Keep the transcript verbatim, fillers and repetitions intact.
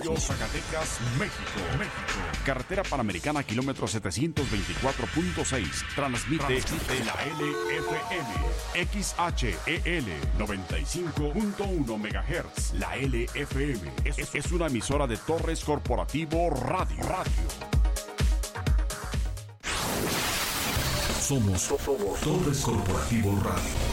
Saltillo, Zacatecas, México. México. Carretera Panamericana, kilómetro setecientos veinticuatro punto seis. Transmite, Transmite la L F M. X H E L noventa y cinco punto uno megahertz. La L F M es, es, es una emisora de Torres Corporativo Radio. Radio. Somos, somos Torres Corporativo Radio.